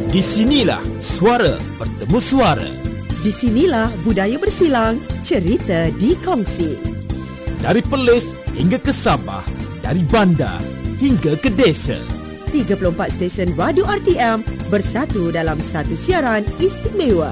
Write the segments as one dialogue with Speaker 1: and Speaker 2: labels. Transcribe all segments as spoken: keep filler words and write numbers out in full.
Speaker 1: Di sinilah suara bertemu suara.
Speaker 2: Di sinilah budaya bersilang, cerita dikongsi.
Speaker 1: Dari Perlis hingga ke Sabah, dari bandar hingga ke desa.
Speaker 2: tiga puluh empat stesen radio R T M bersatu dalam satu siaran istimewa.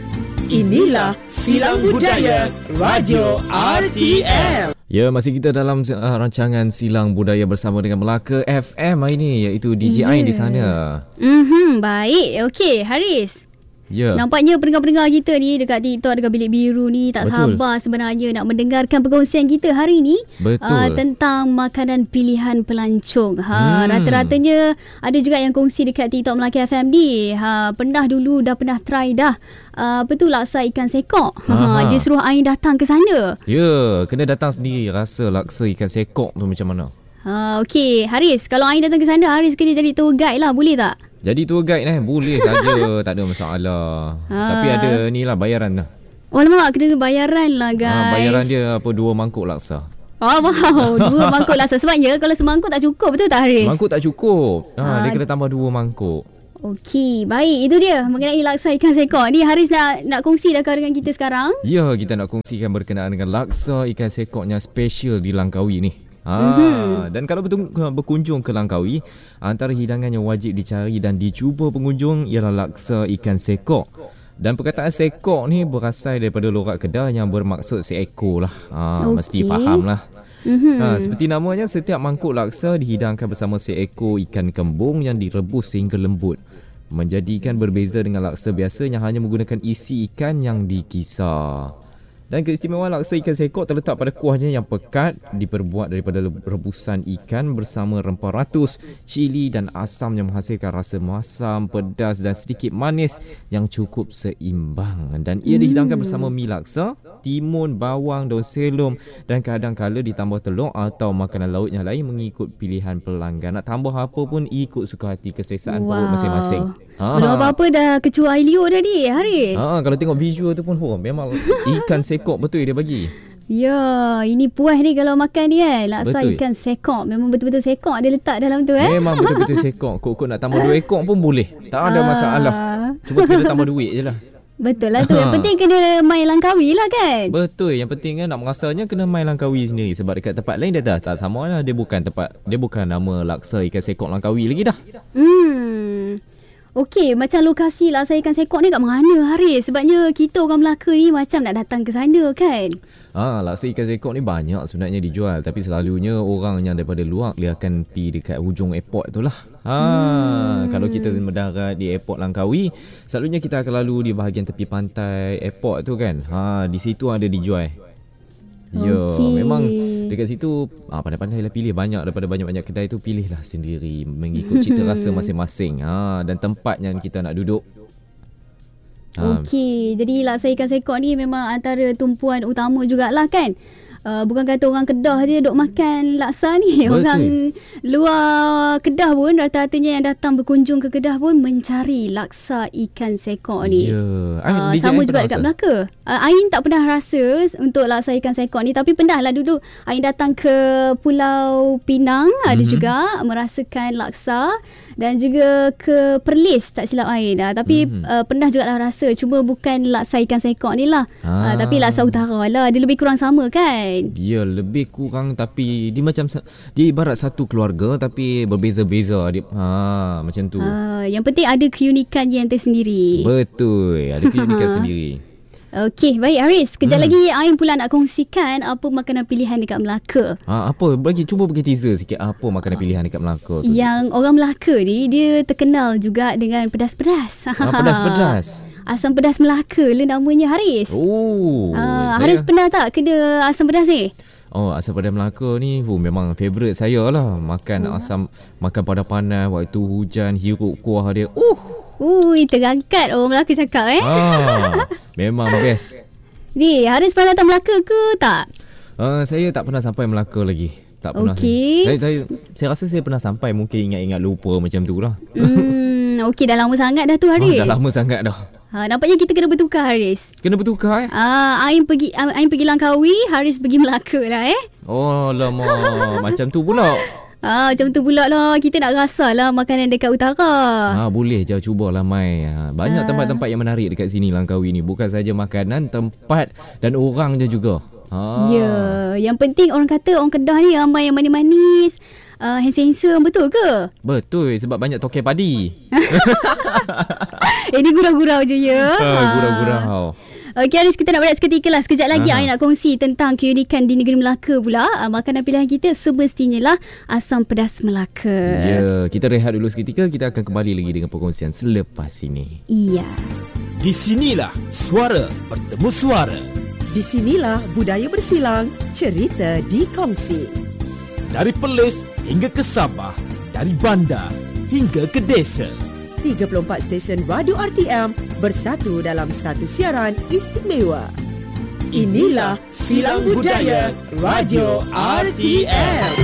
Speaker 2: Inilah Silang Budaya Radio R T M.
Speaker 3: Ya, masih kita dalam uh, rancangan Silang Budaya bersama dengan Melaka F M hari ini, iaitu D J yeah. Ain di sana.
Speaker 4: Mhm, baik. Okey, Haris.
Speaker 3: Ya.
Speaker 4: Nampaknya pendengar-pendengar kita ni dekat TikTok, dekat Bilik Biru ni tak Betul. sabar sebenarnya nak mendengarkan perkongsian kita hari ni.
Speaker 3: Betul.
Speaker 4: Uh, tentang makanan pilihan pelancong. Ha, hmm. Rata-ratanya ada juga yang kongsi dekat TikTok Melaka F M ni. Ha, pernah dulu dah pernah try dah. Uh, apa tu laksa ikan sekok. Ha, dia suruh Ain datang ke sana.
Speaker 3: Ya, kena datang sendiri rasa laksa ikan sekok tu macam mana.
Speaker 4: Ha, okey, Haris, kalau Ain datang ke sana, Haris kena jadi tour guide lah, boleh tak?
Speaker 3: Jadi tour guide eh, boleh saja, tak ada masalah. Ha. Tapi ada ni lah bayaran lah.
Speaker 4: Oh lama kena bayaran lah guys.
Speaker 3: Ha, bayaran dia apa dua mangkuk laksa.
Speaker 4: Oh wow, dua mangkuk laksa. Sebabnya kalau semangkuk tak cukup, betul tak Haris?
Speaker 3: Semangkuk tak cukup. Ha,
Speaker 4: ha.
Speaker 3: Dia kena tambah dua mangkuk.
Speaker 4: Okey, baik, itu dia mengenai laksa ikan sekok. Ni Haris nak nak kongsi dah dengan kita sekarang?
Speaker 3: Ya, kita nak kongsikan berkenaan dengan laksa ikan sekoknya special di Langkawi ni. Ha,
Speaker 4: mm-hmm.
Speaker 3: Dan kalau betul berkunjung ke Langkawi, antara hidangan yang wajib dicari dan dicuba pengunjung ialah laksa ikan sekok. Dan perkataan sekok ni berasal daripada logat Kedah yang bermaksud seekor lah. Ha, okay. Mesti faham lah. Mm-hmm. Ha, seperti namanya, setiap mangkuk laksa dihidangkan bersama seekor ikan kembung yang direbus sehingga lembut, menjadikan berbeza dengan laksa biasa yang hanya menggunakan isi ikan yang dikisar. Dan keistimewaan laksa ikan sekok terletak pada kuahnya yang pekat, diperbuat daripada rebusan ikan bersama rempah ratus, cili dan asam yang menghasilkan rasa masam, pedas dan sedikit manis yang cukup seimbang. Dan ia dihidangkan bersama mi laksa, timun, bawang, daun selum dan kadang-kala ditambah telur atau makanan laut yang lain mengikut pilihan pelanggan. Nak tambah apa pun ikut suka hati keselesaan wow. perut masing-masing. Ha.
Speaker 4: Belum apa-apa dah kecuali air liur tadi, Haris.
Speaker 3: Ha, kalau tengok visual tu pun oh, memang ikan sekok betul dia bagi.
Speaker 4: Ya, ini puas ni kalau makan ni kan. Laksa
Speaker 3: betul.
Speaker 4: Ikan sekok. Memang betul-betul sekok dia letak dalam tu eh.
Speaker 3: Memang betul-betul sekok. Kok-kok nak tambah dua ekor pun boleh. Tak ada masalah. Cuma kena tambah duit je lah.
Speaker 4: Betul lah tu. Yang penting kena main Langkawi lah kan.
Speaker 3: Betul. Yang penting kan nak merasanya kena main Langkawi sendiri. Sebab dekat tempat lain dia dah tak sama lah. Dia bukan tempat, dia bukan nama laksa ikan sekok Langkawi lagi dah.
Speaker 4: Hmm. Okey, macam lokasi laksa ikan sekok ni kat mana Haris? Sebabnya kita orang Melaka ni macam nak datang ke sana kan.
Speaker 3: Ah, laksa ikan sekok ni banyak sebenarnya dijual, tapi selalunya orang yang daripada luar dia akan pergi dekat hujung airport tu lah. Ha, hmm. Kalau kita mendarat di airport Langkawi, selalunya kita akan lalu di bahagian tepi pantai airport tu kan. Ha, di situ ada dijual. Ya, okay. Memang dekat situ ah, pandai-pandai lah pilih banyak daripada banyak-banyak kedai tu, pilihlah sendiri mengikut cita rasa masing-masing. Ha, dan tempat yang kita nak duduk. Ha.
Speaker 4: Okey, jadi laksa ikan sekok ni memang antara tumpuan utama jugalah kan. Uh, bukan kata orang Kedah je duk makan laksa ni. Betul. Orang luar Kedah pun rata-ratanya yang datang berkunjung ke Kedah pun mencari laksa ikan sekok ni.
Speaker 3: Ya.
Speaker 4: Uh, sama juga dekat Melaka. Uh, Ain tak pernah rasa untuk laksa ikan sekok ni, tapi pernah lah dulu Ain datang ke Pulau Pinang, mm-hmm. ada juga merasakan laksa, dan juga ke Perlis tak silap Ain. Uh, tapi mm-hmm. uh, pernah juga lah rasa, cuma bukan laksa ikan sekok ni lah. Ah. Uh, tapi laksa utara lah. Dia lebih kurang sama kan?
Speaker 3: Ya, lebih kurang, tapi dia macam dia ibarat satu keluarga tapi berbeza-beza dia. Ha, macam tu.
Speaker 4: Uh, yang penting ada keunikan yang tersendiri.
Speaker 3: Betul, ada keunikan sendiri.
Speaker 4: Okey, baik Haris. Kejap hmm. lagi Ain pula nak kongsikan apa makanan pilihan dekat Melaka.
Speaker 3: Ha, apa? Bagi cuba bagi teaser sikit apa makanan pilihan dekat Melaka tu.
Speaker 4: Yang orang Melaka ni dia terkenal juga dengan pedas-pedas.
Speaker 3: Ha, pedas-pedas.
Speaker 4: Asam pedas Melaka lah namanya Haris.
Speaker 3: Oh.
Speaker 4: Uh, Haris pernah tak kena asam pedas ni?
Speaker 3: Oh, asam pedas Melaka ni oh, memang favourite saya lah. Makan oh. asam, makan panas-panas waktu hujan, hirup kuah dia. Uh.
Speaker 4: Ui, terangkat orang Melaka cakap eh.
Speaker 3: Ah, memang best.
Speaker 4: Ni, Haris pernah datang Melaka ke tak?
Speaker 3: Uh, saya tak pernah sampai Melaka lagi. Tak pernah.
Speaker 4: Okay.
Speaker 3: Saya, saya, saya rasa saya pernah sampai, mungkin ingat-ingat lupa macam tu lah.
Speaker 4: Hmm, okey, dah lama sangat dah tu Haris.
Speaker 3: Oh, dah lama sangat dah.
Speaker 4: Ha, nampaknya kita kena bertukar Haris.
Speaker 3: Kena bertukar eh?
Speaker 4: Ah, Ain pergi Ain pergi Langkawi, Haris pergi Melaka lah eh.
Speaker 3: Oh lama macam tu pula.
Speaker 4: Ah, macam tu pula lah. Kita nak rasa lah makanan dekat utara.
Speaker 3: Ha, boleh je cubalah Mai. Ha, banyak
Speaker 4: Ah.
Speaker 3: tempat-tempat yang menarik dekat sini Langkawi ni. Bukan saja makanan, tempat dan orang je juga. Ha.
Speaker 4: Ya, yang penting orang kata orang Kedah ni ramai yang manis-manis, uh, handsome-handsome, betul ke?
Speaker 3: Betul, sebab banyak tokai padi.
Speaker 4: Eh, ni gurau-gurau je ya.
Speaker 3: Ha, gurau-gurau.
Speaker 4: Okey Haris, kita nak berehat seketika lah. Sekejap lagi
Speaker 3: Aha.
Speaker 4: Ain nak kongsi tentang keunikan di negeri Melaka pula. Uh, makanan pilihan kita semestinya lah asam pedas Melaka.
Speaker 3: Ya, kita rehat dulu seketika. Kita akan kembali lagi dengan perkongsian selepas ini.
Speaker 4: Iya.
Speaker 1: Di sinilah suara bertemu suara.
Speaker 2: Di sinilah budaya bersilang, cerita dikongsi.
Speaker 1: Dari Perlis hingga ke Sabah, dari bandar hingga ke desa.
Speaker 2: tiga puluh empat stesen radio R T M bersatu dalam satu siaran istimewa. Inilah Silang Budaya Radio R T M.